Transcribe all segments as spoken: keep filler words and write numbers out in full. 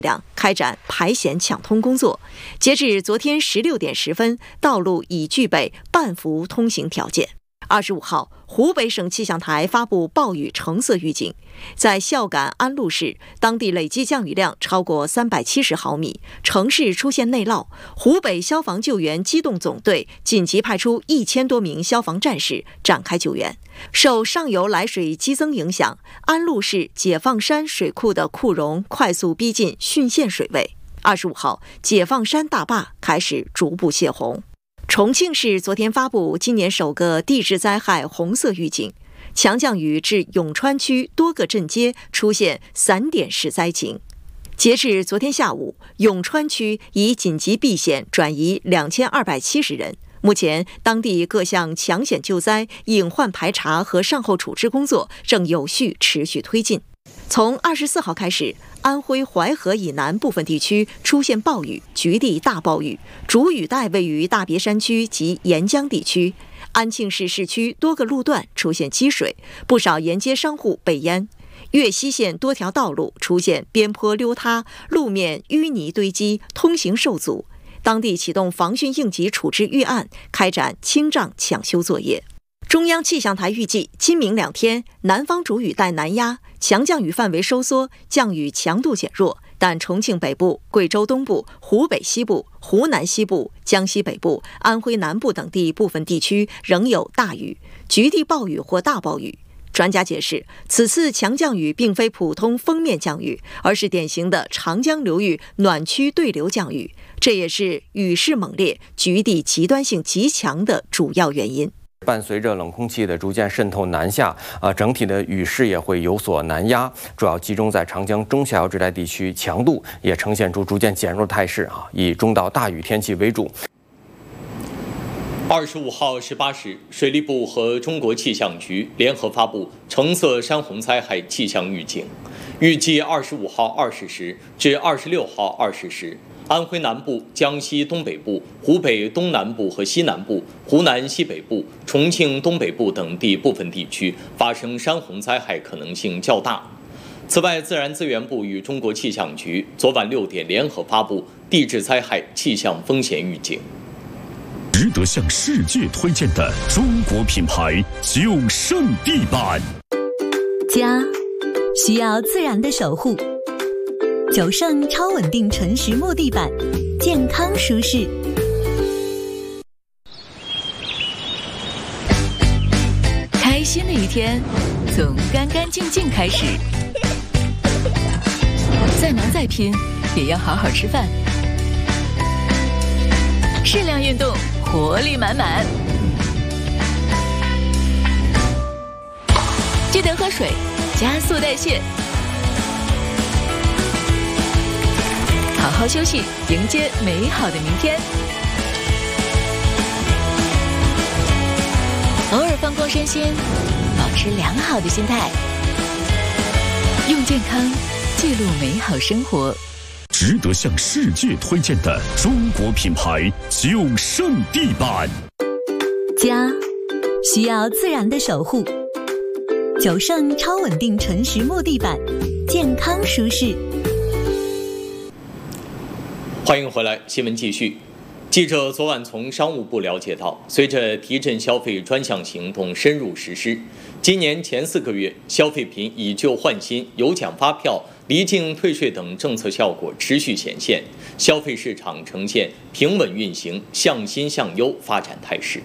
量开展排险抢通工作。截至昨天十六点十分，道路已具备半幅通行条件。二十五号，湖北省气象台发布暴雨橙色预警，在孝感安陆市，当地累计降雨量超过三百七十毫米，城市出现内涝。湖北消防救援机动总队紧急派出一千多名消防战士展开救援。受上游来水激增影响，安陆市解放山水库的库容快速逼近汛限水位。二十五号，解放山大坝开始逐步泄洪。重庆市昨天发布今年首个地质灾害红色预警，强降雨致永川区多个镇街出现散点式灾情。截至昨天下午，永川区已紧急避险转移两千二百七十人。目前，当地各项抢险救灾、隐患排查和善后处置工作正有序持续推进。从二十四号开始，安徽淮河以南部分地区出现暴雨，局地大暴雨，主雨带位于大别山区及沿江地区。安庆市市区多个路段出现积水，不少沿街商户被淹。岳西县多条道路出现边坡溜塌，路面淤泥堆积，通行受阻。当地启动防汛应急处置预案，开展清障抢修作业。中央气象台预计，今明两天，南方主雨带南压，强降雨范围收缩，降雨强度减弱，但重庆北部、贵州东部、湖北西部、湖南西部、江西北部、安徽南部等地部分地区仍有大雨、局地暴雨或大暴雨。专家解释，此次强降雨并非普通锋面降雨，而是典型的长江流域暖区对流降雨，这也是雨势猛烈、局地极端性极强的主要原因。 伴随着冷空气的逐渐渗透南下，啊，整体的雨势也会有所南压，主要集中在长江中下游支带地区，强度也呈现出逐渐减弱的态势啊，以中到大雨天气为主。 二十五号十八时，水利部和中国气象局联合发布橙色山洪灾害气象预警，预计二十五号二十时至二十六号二十时。安徽南部、江西东北部、湖北东南部和西南部、湖南西北部、重庆东北部等地部分地区发生山洪灾害可能性较大。此外，自然资源部与中国气象局昨晚六点联合发布地质灾害气象风险预警。 值得向世界推荐的中国品牌九胜地板， 家需要自然的守护。九胜超稳定纯实木地板，健康舒适。 开心的一天从干干净净开始，再忙再拼也要好好吃饭，适量运动，活力满满。记得喝水，加速代谢。好好休息，迎接美好的明天。偶尔放空身心，保持良好的心态，用健康记录美好生活。 值得向世界推荐的中国品牌九胜地板， 家需要自然的守护。九胜超稳定纯实木地板，健康舒适。 欢迎回来，新闻继续。记者昨晚从商务部了解到，随着提振消费专项行动深入实施，今年前四个月消费品以旧换新、有奖发票、离境退税等政策效果持续显现，消费市场呈现平稳运行、向新向优发展态势。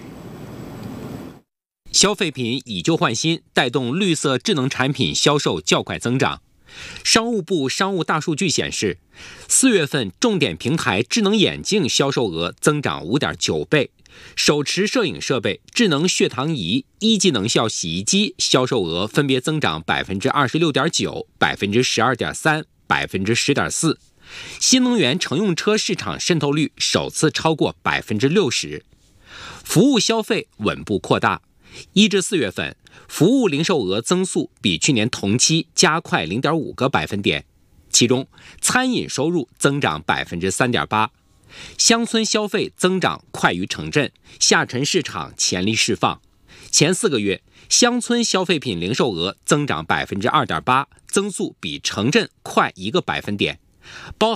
消费品以旧换新带动绿色智能产品销售较快增长。商务部商务大数据显示，四月份重点平台智能眼镜销售额增长 五点九倍，手持摄影设备、智能血糖仪、一级能效洗衣机销售额分别增长 百分之二十六点九、百分之十二点三、百分之十点四。新能源乘用车市场渗透率首次超过 百分之六十。服务消费稳步扩大，一至四月份服务零售额增速比去年同期加快 零点五个百分点，其中餐饮收入增长 百分之三点八， 乡村消费增长快于城镇，下沉市场潜力释放。前四个月乡村消费品零售额增长 百分之二点八， 增速比城镇快一个百分点， 包